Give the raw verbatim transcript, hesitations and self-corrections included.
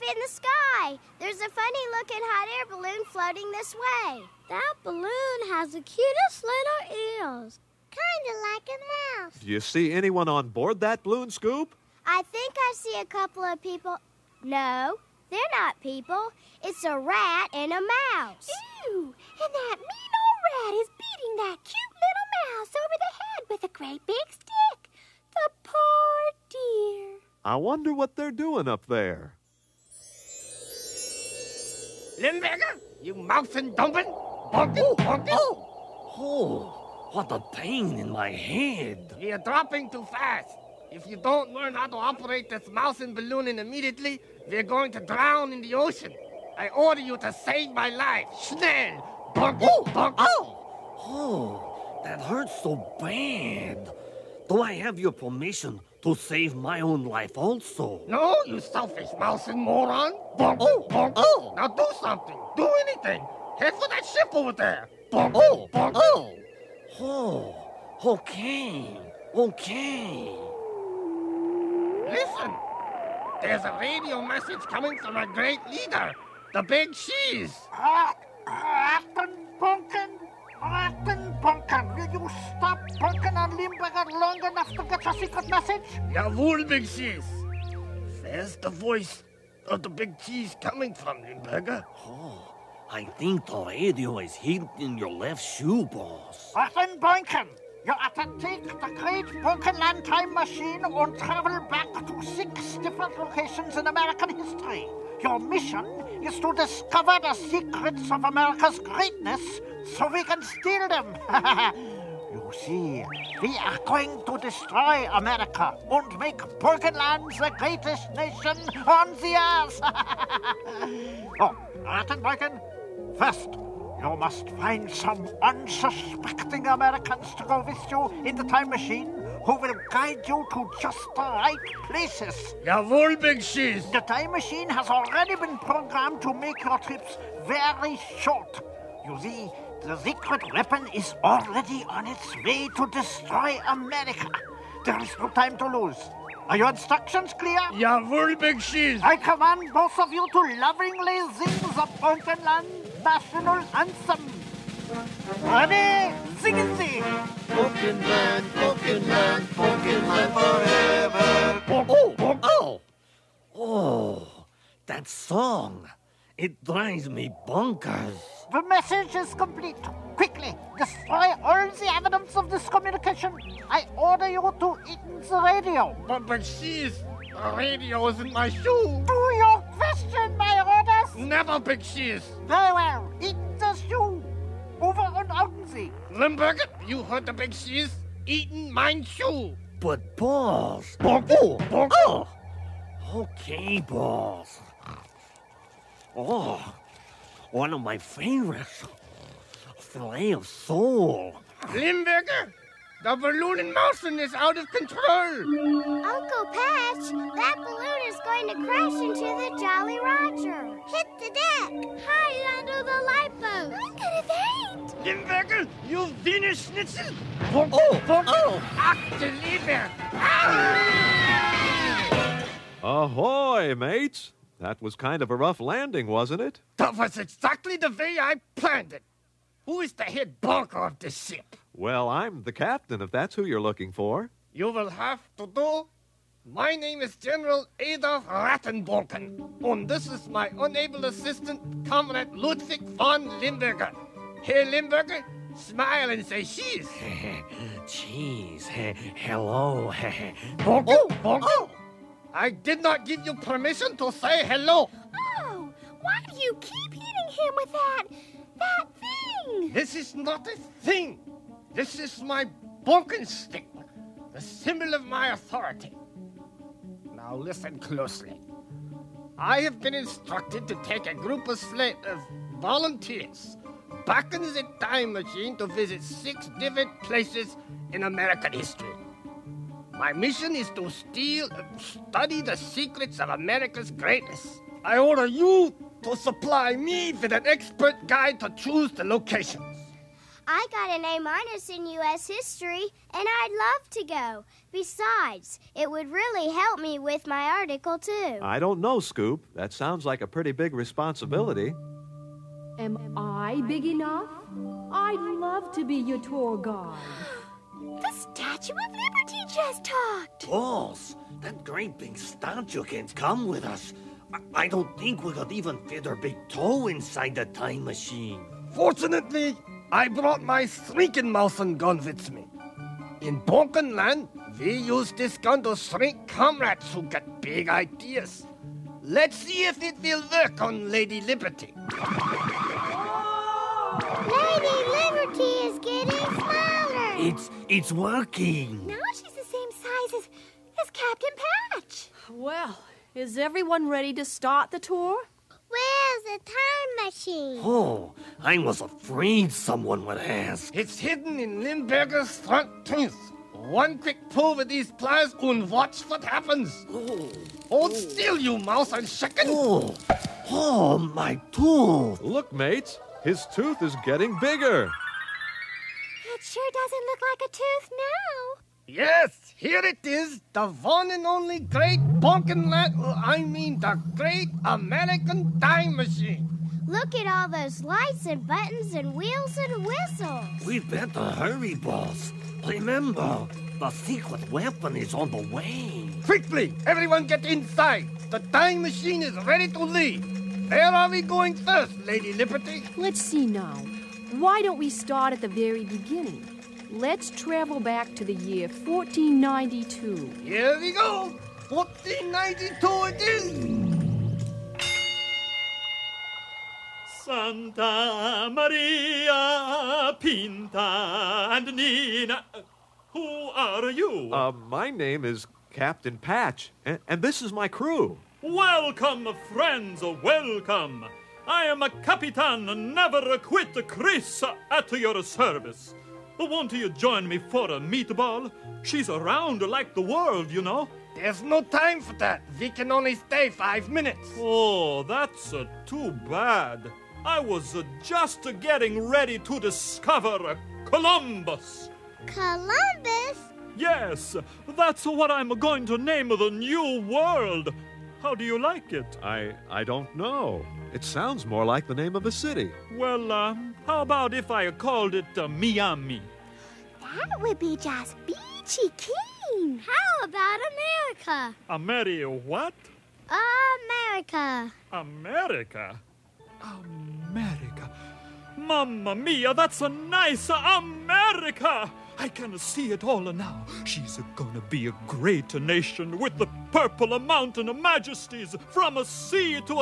in the sky. There's a funny-looking hot air balloon floating this way. That balloon has the cutest little ears. Kind of like a mouse. Do you see anyone on board that balloon, Scoop? I think I see a couple of people. No, they're not people. It's a rat and a mouse. Ew, and that mean old rat is beating that cute little mouse over the head with a great big stick. The poor dear. I wonder what they're doing up there. Limburger, you mouse and dumping? Bonkin, bonkin. Oh. oh, what a pain in my head. You're dropping too fast. If you don't learn how to operate this mouse and balloon immediately, we're going to drown in the ocean. I order you to save my life. Schnell! Bonkin, Oh, bonkin. oh, oh, that hurts so bad. Do I have your permission to save my own life also? No, you selfish mouse and moron. Bonkin, Oh, bonkin. oh. Now do something. Do anything. Head for that ship over there. Bonkin, Oh, bonkin. oh, oh, okay, okay. Listen, there's a radio message coming from our great leader, the Big Cheese. Ratten Bunken, Ratten Bunken, will you stop bunking on Limburger long enough to get a secret message? Jawohl, Big Cheese. Where's the voice of the Big Cheese coming from, Limburger? Oh, I think the radio is hidden in your left shoe, boss. Ratten Bunken, you are to take the great Bunkenland time machine and travel back to six different locations in American history. Your mission is to discover the secrets of America's greatness so we can steal them. You see, we are going to destroy America and make Burgenland the greatest nation on the earth. Oh, Rattenbergen, first, you must find some unsuspecting Americans to go with you in the time machine who will guide you to just the right places. Jawohl, Big Cheese. The time machine has already been programmed to make your trips very short. You see, the secret weapon is already on its way to destroy America. There is no time to lose. Are your instructions clear? Jawohl, Big Cheese. I command both of you to lovingly sing the Bunkenland national anthem. Ready? Sing it, sing. Bunkenland, Bunkenland, Bunkenland forever. Oh, oh, oh, oh, that song. It drives me bonkers. The message is complete. Quickly, destroy all the evidence of this communication. I order you to eat the radio. But Big Cheese, the radio isn't my shoe. Do you question my orders? Never, Big Cheese. Very well. Eat the shoe. Over and out the. Limburger, you heard the Big Cheese eating mine shoe. But, boss. Bonko, bonko. Oh, okay, boss. Oh, one of my favorites. Filet of sole. Limburger, the balloon in motion is out of control. Uncle Patch, that balloon is going to crash into the Jolly Roger. Hit the deck. Hide under the lifeboat. Look at it ain't. Limburger, you Wiener Schnitzel. Oh, bonko. oh. Ach, du Lieber. Ahoy, mates! That was kind of a rough landing, wasn't it? That was exactly the way I planned it. Who is the head bunker of this ship? Well, I'm the captain, if that's who you're looking for. You will have to do. My name is General Adolf Rattenbonken, and this is my unable assistant, Comrade Ludwig von Limburger. Herr Limburger, smile and say cheese. Cheese. Hello. Bonko, bonko. I did not give you permission to say hello. Oh, why do you keep hitting him with that, that thing? This is not a thing. This is my Bonken stick, the symbol of my authority. Now listen closely. I have been instructed to take a group of slate of volunteers back in the time machine to visit six different places in American history. My mission is to steal and study the secrets of America's greatness. I order you to supply me with an expert guide to choose the locations. I got an A minus in U S history, and I'd love to go. Besides, it would really help me with my article, too. I don't know, Scoop. That sounds like a pretty big responsibility. Am I big enough? I'd love to be your tour guide. The Statue of Liberty just talked. Boss, that great big statue can't come with us. I, I don't think we could even fit our big toe inside the time machine. Fortunately, I brought my shrinking mouse and gun with me. In Bonkenland, we use this gun to shrink comrades who get big ideas. Let's see if it will work on Lady Liberty. Lady Liberty is getting smaller. It's it's working. Now she's the same size as, as Captain Patch. Well, is everyone ready to start the tour? Where's the time machine? Oh, I was afraid someone would ask. It's hidden in Limburger's front tooth. One quick pull with these pliers and watch what happens. Oh, Hold still, you mouse and chicken. oh, oh, my tooth. Look, mates, his tooth is getting bigger. It sure doesn't look like a tooth now. Yes, here it is, the one and only great Bonkenland, I mean the great American time machine. Look at all those lights and buttons and wheels and whistles. We better hurry, boss. Remember, the secret weapon is on the way. Quickly, everyone get inside. The time machine is ready to leave. Where are we going first, Lady Liberty? Let's see now. Why don't we start at the very beginning? Let's travel back to the year fourteen ninety-two. Here we go. fourteen ninety-two it is. Santa Maria Pinta and Nina. Who are you? Uh, my name is Captain Patch, and, and this is my crew. Welcome, friends, welcome. I am a Capitan Never Quit Chris at your service. Won't you join me for a meatball? She's around like the world, you know. There's no time for that. We can only stay five minutes. Oh, that's uh, too bad. I was uh, just uh, getting ready to discover uh, Columbus. Columbus? Yes, that's what I'm going to name the new world. How do you like it? I I don't know. It sounds more like the name of a city. Well, uh, how about if I called it uh, Miami? That would be just beachy keen. How about America? America what? America. America? America. Mamma mia, that's a nice America! I can see it all now. She's gonna be a great nation with the purple mountain majesties from a sea to a